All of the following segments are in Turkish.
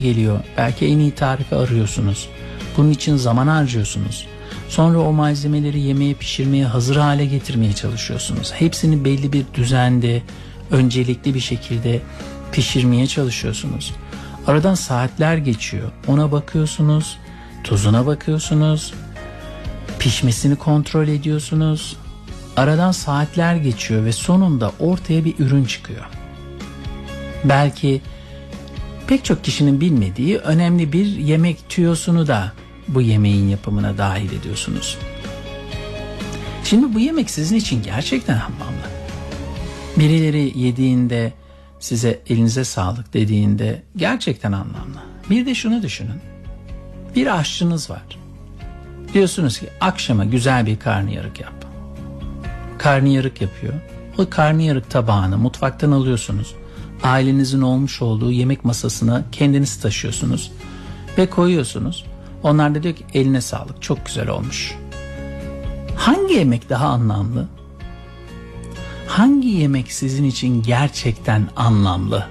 geliyor. Belki en iyi tarifi arıyorsunuz. Bunun için zaman harcıyorsunuz. Sonra o malzemeleri yemeğe, pişirmeye, hazır hale getirmeye çalışıyorsunuz. Hepsini belli bir düzende, öncelikli bir şekilde pişirmeye çalışıyorsunuz. Aradan saatler geçiyor. Ona bakıyorsunuz, tuzuna bakıyorsunuz, pişmesini kontrol ediyorsunuz. Aradan saatler geçiyor ve sonunda ortaya bir ürün çıkıyor. Belki pek çok kişinin bilmediği önemli bir yemek tüyosunu da bu yemeğin yapımına dahil ediyorsunuz. Şimdi bu yemek sizin için gerçekten anlamlı. Birileri yediğinde size elinize sağlık dediğinde gerçekten anlamlı. Bir de şunu düşünün. Bir aşçınız var. Diyorsunuz ki akşama güzel bir karnıyarık yap. Karnıyarık yapıyor. O karnıyarık tabağını mutfaktan alıyorsunuz. Ailenizin olmuş olduğu yemek masasına kendiniz taşıyorsunuz ve koyuyorsunuz. Onlar da diyor ki eline sağlık, çok güzel olmuş. Hangi yemek daha anlamlı? Hangi yemek sizin için gerçekten anlamlı?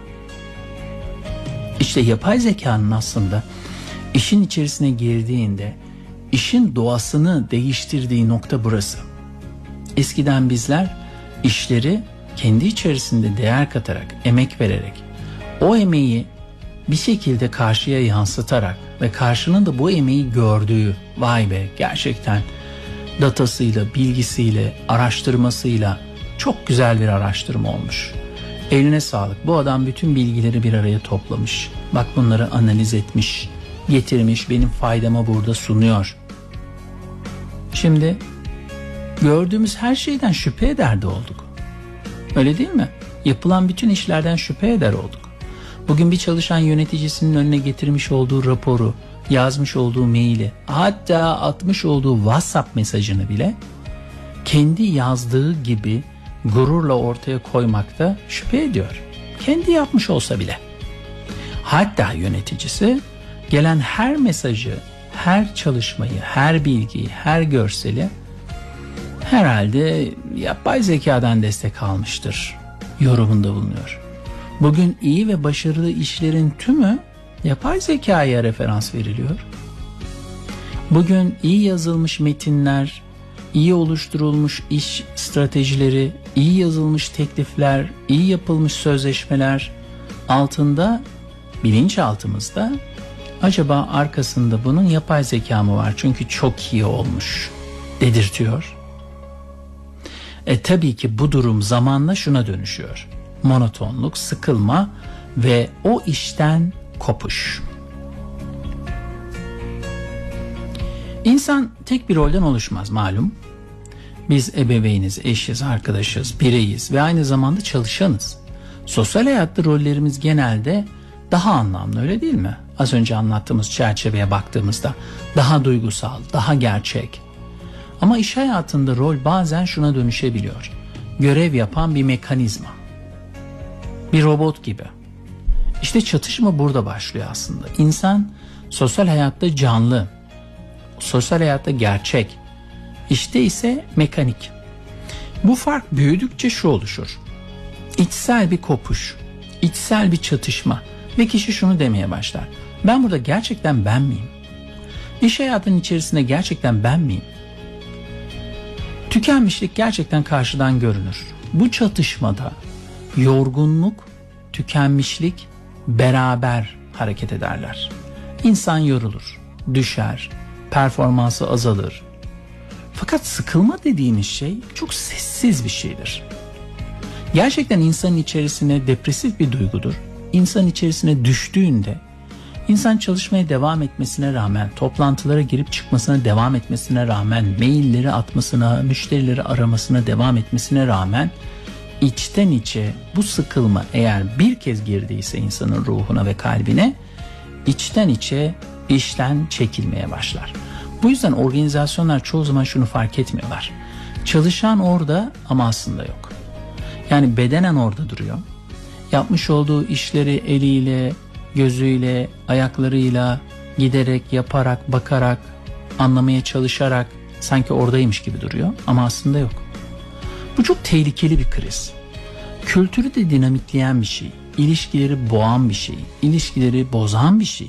İşte yapay zekanın aslında işin içerisine girdiğinde işin doğasını değiştirdiği nokta burası. Eskiden bizler işleri kendi içerisinde değer katarak, emek vererek, o emeği bir şekilde karşıya yansıtarak ve karşının da bu emeği gördüğü, vay be gerçekten datasıyla, bilgisiyle, araştırmasıyla çok güzel bir araştırma olmuş. Eline sağlık. Bu adam bütün bilgileri bir araya toplamış. Bak bunları analiz etmiş, getirmiş, benim faydama burada sunuyor. Şimdi gördüğümüz her şeyden şüphe eder de olduk. Öyle değil mi? Yapılan bütün işlerden şüphe eder olduk. Bugün bir çalışan yöneticisinin önüne getirmiş olduğu raporu, yazmış olduğu maili, hatta atmış olduğu WhatsApp mesajını bile kendi yazdığı gibi gururla ortaya koymakta şüphe ediyor. Kendi yapmış olsa bile. Hatta yöneticisi gelen her mesajı, her çalışmayı, her bilgiyi, her görseli herhalde yapay zekadan destek almıştır yorumunda bulunuyor. Bugün iyi ve başarılı işlerin tümü yapay zekaya referans veriliyor. Bugün iyi yazılmış metinler, iyi oluşturulmuş iş stratejileri, iyi yazılmış teklifler, iyi yapılmış sözleşmeler altında, bilinçaltımızda acaba arkasında bunun yapay zeka mı var? Çünkü çok iyi olmuş dedirtiyor. Tabii ki bu durum zamanla şuna dönüşüyor. Monotonluk, sıkılma ve o işten kopuş. İnsan tek bir rolden oluşmaz malum. Biz ebeveyniz, eşiz, arkadaşız, bireyiz ve aynı zamanda çalışanız. Sosyal hayatta rollerimiz genelde daha anlamlı, öyle değil mi? Az önce anlattığımız çerçeveye baktığımızda daha duygusal, daha gerçek. Ama iş hayatında rol bazen şuna dönüşebiliyor. Görev yapan bir mekanizma. Bir robot gibi. İşte çatışma burada başlıyor aslında. İnsan sosyal hayatta canlı, sosyal hayatta gerçek, işte ise mekanik. Bu fark büyüdükçe şu oluşur. İçsel bir kopuş, içsel bir çatışma ve kişi şunu demeye başlar. Ben burada gerçekten ben miyim? İş hayatının içerisinde gerçekten ben miyim? Tükenmişlik gerçekten karşıdan görünür. Bu çatışmada yorgunluk, tükenmişlik beraber hareket ederler. İnsan yorulur, düşer, performansı azalır. Fakat sıkılma dediğimiz şey çok sessiz bir şeydir. Gerçekten insanın içerisine depresif bir duygudur. İnsan içerisine düştüğünde, insan çalışmaya devam etmesine rağmen, toplantılara girip çıkmasına devam etmesine rağmen, mailleri atmasına, müşterileri aramasına devam etmesine rağmen, içten içe bu sıkılma eğer bir kez girdiyse insanın ruhuna ve kalbine, içten içe işten çekilmeye başlar. Bu yüzden organizasyonlar çoğu zaman şunu fark etmiyorlar. Çalışan orada ama aslında yok. Yani bedenen orada duruyor. Yapmış olduğu işleri eliyle, gözüyle, ayaklarıyla giderek, yaparak, bakarak, anlamaya çalışarak sanki oradaymış gibi duruyor ama aslında yok. Bu çok tehlikeli bir kriz. Kültürü de dinamitleyen bir şey. ilişkileri boğan bir şey, ilişkileri bozan bir şey.